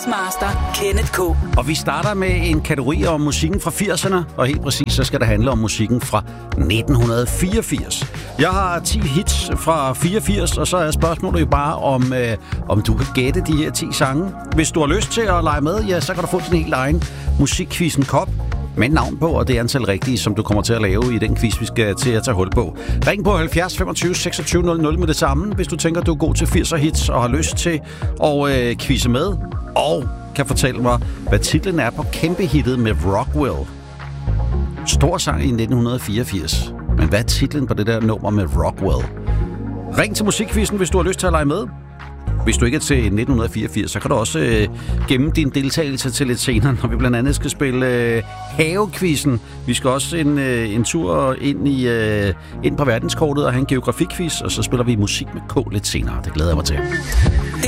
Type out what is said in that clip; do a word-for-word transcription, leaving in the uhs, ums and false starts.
Quizmaster Kenneth K. Og vi starter med en kategori om musikken fra firserne, og helt præcis så skal det handle om musikken fra nitten fireogfirs. Jeg har ti hits fra fireogfirs, og så er spørgsmålet jo bare, om, øh, om du kan gætte de her ti sange. Hvis du har lyst til at lege med, ja, så kan du få din helt egen musikquizzen kop med navn på, og det antal rigtige, som du kommer til at lave i den quiz, vi skal til at tage hul på. Ring på halvfjerds femogtyve seksogtyve nul nul med det samme, hvis du tænker, du er god til firser hits og har lyst til at øh, quizze med, og kan fortælle mig, hvad titlen er på kæmpehittet med Rockwell. Stor sang i nitten fireogfirs. Men hvad er titlen på det der nummer med Rockwell? Ring til musikquizzen, hvis du har lyst til at lege med. Hvis du ikke er til nitten fireogfirs, så kan du også øh, gemme din deltagelse til lidt senere, når vi blandt andet skal spille øh, havequizzen. Vi skal også en, øh, en tur ind, i, øh, ind på verdenskortet og have en geografikquiz, og så spiller vi musik med K lidt senere. Det glæder jeg mig til.